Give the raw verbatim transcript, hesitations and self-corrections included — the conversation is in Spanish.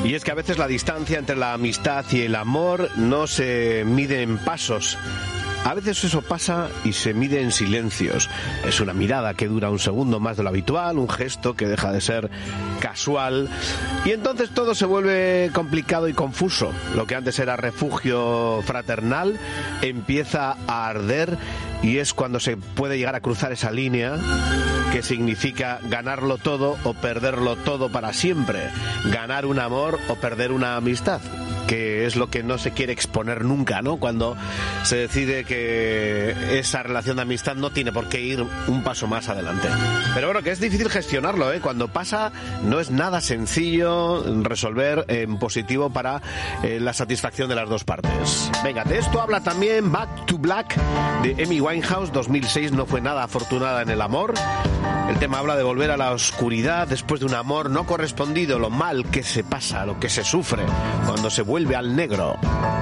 Y es que a veces la distancia entre la amistad y el amor no se mide en pasos. A veces eso pasa y se mide en silencios. Es una mirada que dura un segundo más de lo habitual, un gesto que deja de ser casual. Y entonces todo se vuelve complicado y confuso. Lo que antes era refugio fraternal empieza a arder y es cuando se puede llegar a cruzar esa línea que significa ganarlo todo o perderlo todo para siempre. Ganar un amor o perder una amistad, que es lo que no se quiere exponer nunca, ¿no? Cuando se decide que esa relación de amistad no tiene por qué ir un paso más adelante. Pero bueno, que es difícil gestionarlo, ¿eh? Cuando pasa, no es nada sencillo resolver en positivo para eh, la satisfacción de las dos partes. Venga, de esto habla también Back to Black de Amy Winehouse. dos mil seis no fue nada afortunada en el amor. El tema habla de volver a la oscuridad después de un amor no correspondido, lo mal que se pasa, lo que se sufre cuando se vuelve al negro.